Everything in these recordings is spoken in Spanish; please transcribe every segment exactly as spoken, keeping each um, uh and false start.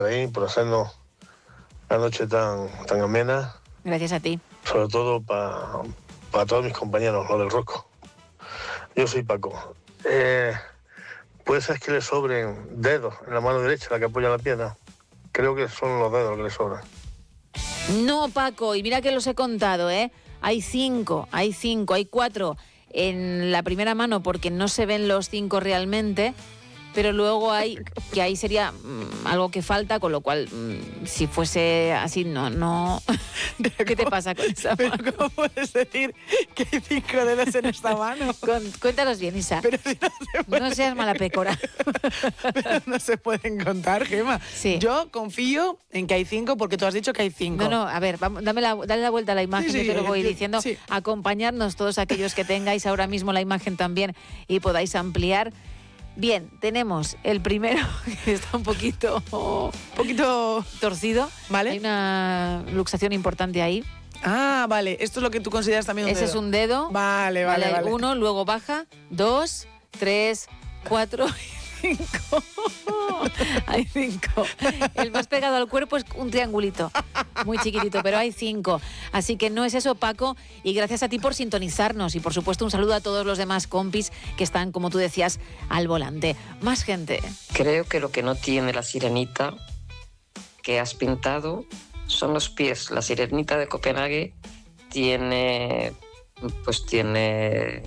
ahí, por hacernos la noche tan, tan amena. Gracias a ti. Sobre todo para pa todos mis compañeros, los del Rosco. Yo soy Paco. Eh, puede ser que le sobren dedos en la mano derecha, la que apoya la pierna. Creo que son los dedos que le sobran. No, Paco, y mira que los he contado, ¿eh? Hay cinco, hay cinco, hay cuatro en la primera mano porque no se ven los cinco realmente, pero luego hay, que ahí sería mmm, algo que falta, con lo cual, mmm, si fuese así, no, no... ¿Qué te pasa con esa mano? ¿Pero cómo puedes decir que hay cinco dedos en esta mano? Con, cuéntanos bien, Isa. Pero si no, se puede... no seas mala pécora. Pero no se pueden contar, Gemma. Sí. Yo confío en que hay cinco porque tú has dicho que hay cinco. No, no, a ver, vamos, dame la, dale la vuelta a la imagen, Sí, sí, yo te lo voy yo- diciendo. sí. Acompañadnos todos aquellos que tengáis ahora mismo la imagen también y podáis ampliar. Bien, tenemos el primero, que está un poquito Un poquito... torcido. Vale. Hay una luxación importante ahí. Ah, vale. Esto es lo que tú consideras también un Ese dedo. es un dedo. Vale, vale, vale. Uno, luego baja. Dos, tres, cuatro y cinco. Hay cinco. El más pegado al cuerpo es un triangulito. Muy chiquitito, pero hay cinco. Así que no es eso, Paco. Y gracias a ti por sintonizarnos. Y por supuesto, un saludo a todos los demás compis que están, como tú decías, al volante. Más gente. Creo que lo que no tiene la sirenita que has pintado son los pies. La sirenita de Copenhague tiene, pues tiene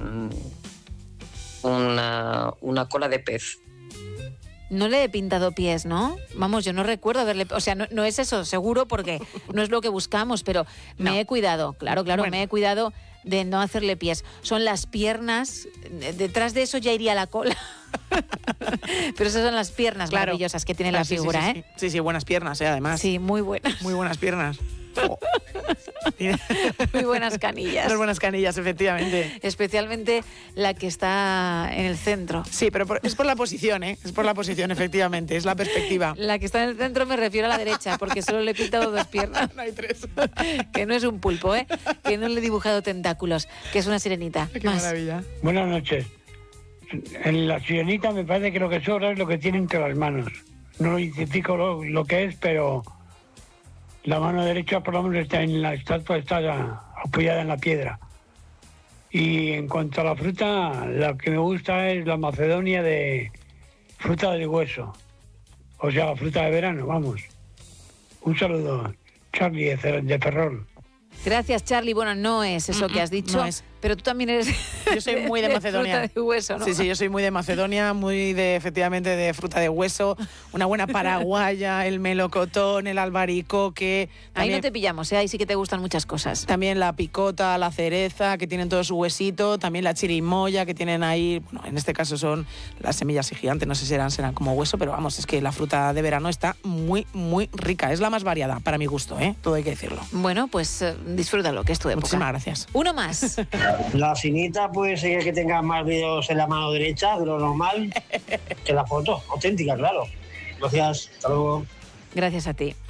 una, una cola de pez. No le he pintado pies, ¿no? Vamos, yo no recuerdo haberle... O sea, no, no es eso, seguro, porque no es lo que buscamos, pero me No. he cuidado. Claro, claro, Bueno. me he cuidado de no hacerle pies. Son las piernas, detrás de eso ya iría la cola. Pero esas son las piernas Claro. maravillosas que tiene Ah, la sí, sí, figura, sí, ¿eh? Sí, sí, sí, buenas piernas, ¿eh? Además. Sí, muy buenas. Muy buenas piernas. Oh. Tiene Muy buenas canillas. unas buenas canillas, efectivamente. Especialmente la que está en el centro. Sí, pero por- es por la posición, ¿eh? Es por la posición, efectivamente. Es la perspectiva. La que está en el centro me refiero a la derecha, porque solo le he pintado dos piernas. No hay tres. Que no es un pulpo, ¿eh? Que no le he dibujado tentáculos, que es una sirenita. Qué Más. maravilla. Buenas noches. En la sirenita me parece que lo que sobra es lo que tiene entre las manos. No identifico lo, lo que es, pero la mano derecha por lo menos está en la estatua, está apoyada en la piedra. Y en cuanto a la fruta, la que me gusta es la macedonia de fruta de hueso. O sea, la fruta de verano, vamos. Un saludo, Charlie de, Cer- de Ferrol. Gracias, Charlie. Bueno, no es eso que has dicho, no es. pero tú también eres... Yo soy muy de Macedonia. fruta de hueso, ¿no? Sí, sí, yo soy muy de Macedonia, muy de, efectivamente, de fruta de hueso, una buena paraguaya, el melocotón, el albaricoque. Ahí También, no te pillamos, ¿eh? Ahí sí que te gustan muchas cosas. también la picota, la cereza, que tienen todo su huesito, también la chirimoya, que tienen ahí, bueno, en este caso son las semillas y gigantes, no sé si serán, serán como hueso, pero vamos, es que la fruta de verano está muy, muy rica. Es la más variada, para mi gusto, ¿eh? Todo hay que decirlo. Bueno, pues eh, disfrútalo, que es tu época. Muchísimas gracias. Uno más. La finita puede ser que tenga más dedos en la mano derecha de lo normal que la foto, auténtica, claro. Gracias, hasta luego. Gracias a ti.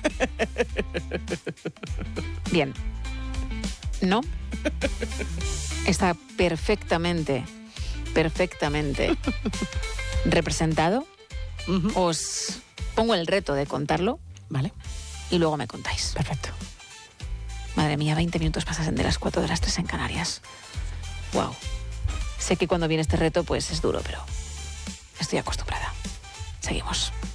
Bien. ¿No? Está perfectamente, perfectamente representado. Ujú. Os pongo el reto de contarlo Vale, y luego me contáis. perfecto. Madre mía, veinte minutos pasan de las cuatro de las tres en Canarias. Wow. Sé que cuando viene este reto pues es duro, pero estoy acostumbrada. Seguimos.